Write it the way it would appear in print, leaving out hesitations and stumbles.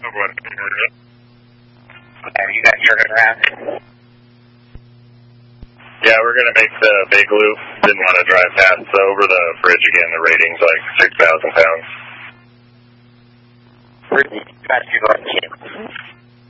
Are you guys turning around? Yeah, we're going to make the big loop. Didn't want to drive past over the bridge again. The rating's like 6,000 pounds. Where did you guys go on the